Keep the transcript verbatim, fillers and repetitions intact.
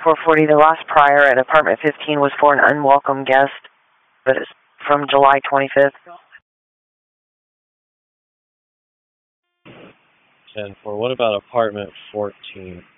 four forty, the last prior at apartment fifteen was for an unwelcome guest, but it's from July twenty-fifth. ten four. What about apartment fourteen?